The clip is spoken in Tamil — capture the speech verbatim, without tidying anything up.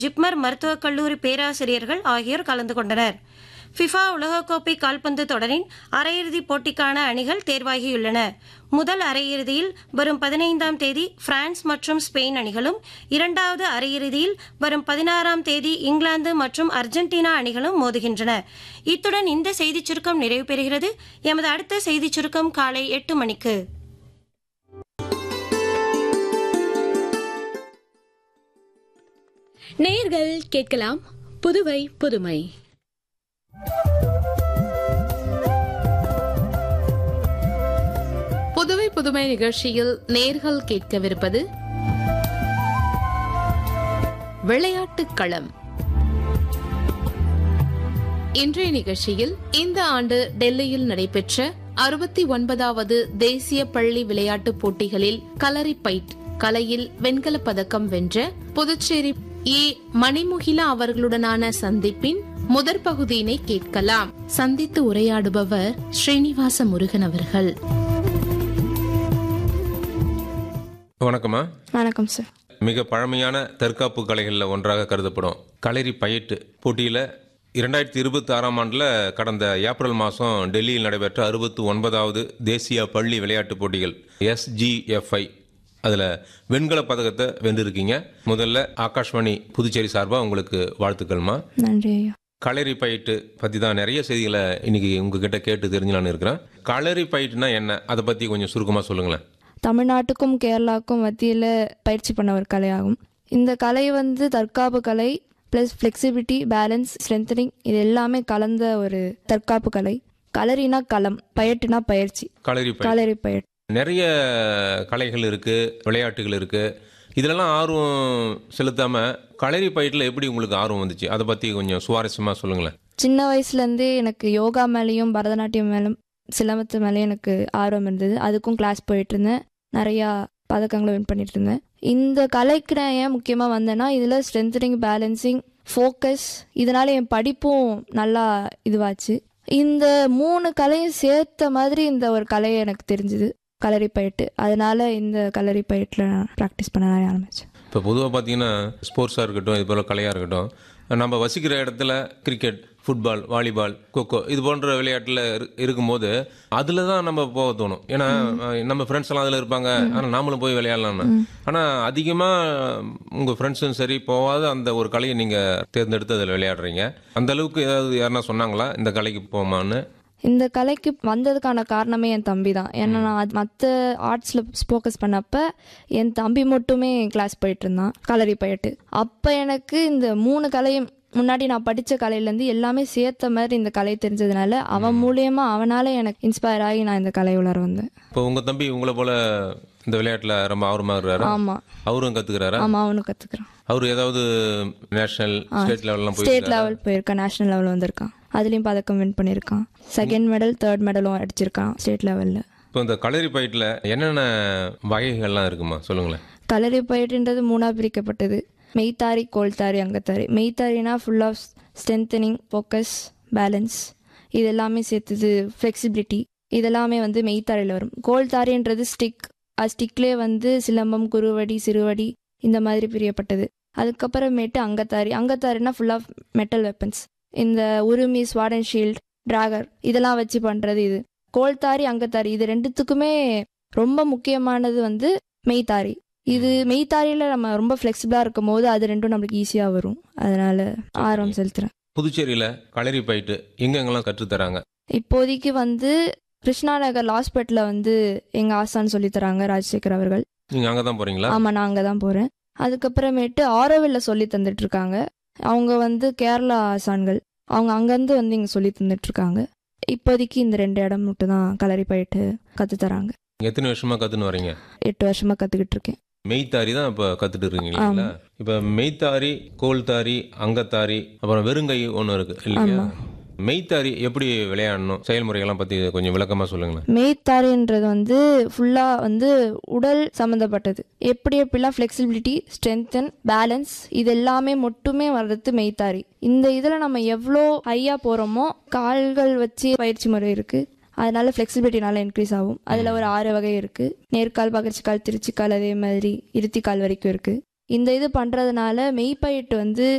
ஜிப்மர் மருத்துவக் கல்லூரி பேராசிரியர்கள் ஆகியோர் கலந்து கொண்டனர். ஃபிஃபா உலகக்கோப்பை கால்பந்து தொடரின் அரையிறுதிப் போட்டிக்கான அணிகள் தேர்வாகியுள்ளன. முதல் அரையிறுதியில் வரும் பதினைந்தாம் தேதி பிரான்ஸ் மற்றும் ஸ்பெயின் அணிகளும், இரண்டாவது அரையிறுதியில் வரும் பதினாறாம் தேதி இங்கிலாந்து மற்றும் அர்ஜென்டினா அணிகளும் மோதுகின்றன. இத்துடன் இந்த செய்திச் சுருக்கம் நிறைவு பெறுகிறது. எமது அடுத்த செய்திச் சுருக்கம் காலை எட்டு மணிக்கு. நேயர்கள் கேட்கலாம் புதுவை புதுமை. புதுவை புதுமை நிகழ்ச்சியில் நேர்கள் கேட்கவிருப்பது விளையாட்டுக் களம். இன்றைய நிகழ்ச்சியில் இந்த ஆண்டு டெல்லியில் நடைபெற்ற அறுபத்தி ஒன்பதாவது தேசிய பள்ளி விளையாட்டுப் போட்டிகளில் கலரிப்பைட் கலையில் வெண்கலப் பதக்கம் வென்ற புதுச்சேரி ஏ மணிமுகிலா அவர்களுடனான சந்திப்பின் முதற் பகுதியினை கேட்கலாம். சந்தித்து உரையாடுபவர் ஸ்ரீனிவாச முருகன் அவர்கள். வணக்கம்மா. வணக்கம் சார். மிக பழமையான தற்காப்பு கலைகளில் ஒன்றாக கருதப்படும் களரி பயிட்டு போட்டியில் இரண்டாயிரத்தி இருபத்தி ஆறாம் ஆண்டில் கடந்த ஏப்ரல் மாதம் டெல்லியில் நடைபெற்ற அறுபத்தி ஒன்பதாவது தேசிய பள்ளி விளையாட்டுப் போட்டிகள் எஸ்ஜிஎஃப்ஐ அதில் வெண்கல பதக்கத்தை வென்றிருக்கீங்க. முதல்ல ஆகாஷ்வாணி புதுச்சேரி சார்பாக உங்களுக்கு வாழ்த்துக்கள்மா. நன்றி ஐயா. களரி பயிட்டு பற்றி தான் நிறைய செய்திகளை இன்னைக்கு உங்ககிட்ட கேட்டு தெரிஞ்சுலான்னு இருக்கிறேன். களரி பயிட்டுனா என்ன, அதை பற்றி கொஞ்சம் சுருக்கமாக சொல்லுங்களேன். தமிழ்நாட்டுக்கும் கேரளாவுக்கும் மத்தியில் பயிற்சி பண்ண ஒரு கலையாகும். இந்த கலை வந்து தற்காப்பு கலை ப்ளஸ் ஃப்ளெக்சிபிலிட்டி, பேலன்ஸ், ஸ்ட்ரென்தனிங் இது எல்லாமே கலந்த ஒரு தற்காப்பு கலை. களரினா களம், பயிட்டுனா பயிற்சி. களரி களரி பயிட்டு நிறைய கலைகள் இருக்கு, விளையாட்டுகள் இருக்கு. இதெல்லாம் ஆர்வம் செலுத்தாம களரி பயிட்டில் எப்படி உங்களுக்கு ஆர்வம் வந்துச்சு, அதை பற்றி கொஞ்சம் சுவாரஸ்யமாக சொல்லுங்களேன். சின்ன வயசுலேருந்தே எனக்கு யோகா மேலேயும் பரதநாட்டியம் மேலும் சிலம்பத்து மேலேயும் எனக்கு ஆர்வம் இருந்தது. அதுக்கும் கிளாஸ் போயிட்டு இருந்தேன். நிறையா பதக்கங்களை வின் பண்ணிட்டு இருந்தேன். இந்த கலைக்கு நான் ஏன் முக்கியமாக வந்தேன்னா, இதில் ஸ்ட்ரென்தனிங், பேலன்சிங், ஃபோக்கஸ், இதனால என் படிப்பும் நல்லா இதுவாச்சு. இந்த மூணு கலையும் சேர்த்த மாதிரி இந்த ஒரு கலையை எனக்கு தெரிஞ்சுது, களரி பயிட்டு. அதனால இந்த களரி பயிட்டில் நான் ப்ராக்டிஸ் பண்ண ஆரம்பித்தேன். இப்போ பொதுவாக பார்த்தீங்கன்னா ஸ்போர்ட்ஸாக இருக்கட்டும், இது போல் கலையாக இருக்கட்டும், நம்ம வசிக்கிற இடத்துல கிரிக்கெட், ஃபுட்பால், வாலிபால், கொக்கோ இது போன்ற விளையாட்டில் இருக்கும்போது அதில் தான் நம்ம போக தோணும். ஏன்னா நம்ம ஃப்ரெண்ட்ஸ் எல்லாம் அதில் இருப்பாங்க, ஆனால் நாமளும் போய் விளையாடலாம்னு. ஆனால் அதிகமாக உங்கள் ஃப்ரெண்ட்ஸும் சரி போகாத அந்த ஒரு கலையை நீங்கள் தேர்ந்தெடுத்து அதில் விளையாடுறீங்க. அந்த அளவுக்கு ஏதாவது யாருன்னா சொன்னாங்களா இந்த கலைக்கு போமான்னு? இந்த கலைக்கு வந்ததுக்கான காரணமே என் தம்பி தான். ஏன்னா நான் மற்ற ஆர்ட்ஸில் ஃபோக்கஸ் பண்ணப்ப என் தம்பி மட்டுமே கிளாஸ் போயிட்டு இருந்தான் களரி பயிட்டு. அப்போ எனக்கு இந்த மூணு கலையும் முன்னாடி நான் படித்த கலையிலேருந்து எல்லாமே சேர்த்த மாதிரி இந்த கலை தெரிஞ்சதுனால அவன் மூலியமா அவனால எனக்கு இன்ஸ்பயர் ஆகி நான் இந்த கலை உலர வந்தேன். இப்போ உங்கள் தம்பி உங்களை போல இந்த விளையாட்டில் ரொம்ப ஆர்வமாக இருக்கிறாரு? ஆமாம். அவரும் கற்றுக்கிறாரா? ஆமாம், அவனும் கற்றுக்குறான். அவர் ஏதாவது நேஷனல், ஸ்டேட் லெவல்லாம் போய் ஸ்டேட் லெவல் போயிருக்கான், நேஷனல் லெவல் வந்திருக்கான். அதுலேயும் பதக்கம் வின் பண்ணியிருக்கான். செகண்ட் மெடல், தேர்ட் மெடலும் அடிச்சிருக்கான் ஸ்டேட் லெவலில். இப்போ இந்த களரி பயிட்டில் என்னென்ன வகைகள்லாம் இருக்குமா சொல்லுங்களேன். களரி பயிட்டுன்றது மூணாக பிரிக்கப்பட்டது. மெய்த்தாரி, கோல்தாரி, அங்கத்தாரி. மெய்த்தாரினா full of strengthening, focus, balance இது எல்லாமே சேர்த்துது. ஃப்ளெக்சிபிலிட்டி இதெல்லாமே வந்து மெய்த்தாரியில் வரும். கோல்தாரின்றது ஸ்டிக். அது ஸ்டிக்லேயே வந்து சிலம்பம், குறுவடி, சிறுவடி இந்த மாதிரி பிரியப்பட்டது. அதுக்கப்புறமேட்டு அங்கத்தாரி. அங்கத்தாரினா ஃபுல் ஆஃப் மெட்டல் வெப்பன்ஸ். இந்த உருமி, ஸ்வாட் அண்ட் ஷீல்ட், டிராகர் இதெல்லாம் வச்சு பண்ணுறது இது. கோல்தாரி, அங்கத்தாரி இது ரெண்டுத்துக்குமே ரொம்ப முக்கியமானது வந்து மெய்த்தாரி. இது மெய்த்தாரியில் நம்ம ரொம்ப ஃப்ளெக்சிபிளாக இருக்கும் போது அது ரெண்டும் நம்மளுக்கு ஈஸியாக வரும். அதனால ஆர்வம் செலுத்துகிறேன். புதுச்சேரியில் களரி பயிட்டு எங்கெங்கெல்லாம் கற்றுத்தராங்க? இப்போதைக்கு வந்து கிருஷ்ணா நகர் லாஸ்பெட்டில் வந்து எங்கள் ஆசான்னு சொல்லித்தராங்க, ராஜசேகர் அவர்கள். நீங்கள் அங்கே தான் போகிறீங்களா? ஆமாம், நான் அங்கே தான் போகிறேன். அதுக்கப்புறமேட்டு ஆரோவில்ல சொல்லி தந்துட்டுருக்காங்க. அவங்க வந்து கேரளா ஆசான்கள். அவங்க அங்கேருந்து வந்து இங்கே சொல்லி தந்துட்டுருக்காங்க. இப்போதைக்கு இந்த ரெண்டு இடம் மட்டும் தான் களரி பயிட்டு கற்றுத்தராங்க. எத்தனை வருஷமாக கற்றுன்னு வரீங்க? எட்டு வருஷமாக கற்றுக்கிட்டு இருக்கேன். மெய்த்தாரி தான் இப்போ கற்றுட்டு இருக்கீங்களா? இப்போ மெய்த்தாரி, கோல்தாரி, அங்கத்தாரி, அப்புறம் வெறுங்கை ஒன்று இருக்கு இல்லையா? மெய்த்தாரி எப்படி விளையாடணும், செயல்முறைகள்லாம் பற்றி கொஞ்சம் விளக்கமாக சொல்லுங்களேன். மெய்த்தாரின்றது வந்து ஃபுல்லாக வந்து உடல் சம்மந்தப்பட்டது. எப்படி எப்படிலாம் ஃப்ளெக்சிபிலிட்டி, ஸ்ட்ரென்தன், பேலன்ஸ் இது எல்லாமே மட்டுமே வர்றது மெய்த்தாரி. இந்த இதில் நம்ம எவ்வளோ ஹையாக போகிறோமோ கால்கள் வச்சு பயிற்சி முறை இருக்குது. அதனால ஃப்ளெக்சிபிலிட்டி நல்லா இன்க்ரீஸ் ஆகும். அதில் ஒரு ஆறு வகை இருக்குது. நேர்கால், பகர்ச்சிக்கால், திருச்சிக்கால், அதே மாதிரி இருத்திக்கால் வரைக்கும் இருக்குது. இந்த இது பண்ணுறதுனால மெய்ப்பயிட்டு வந்து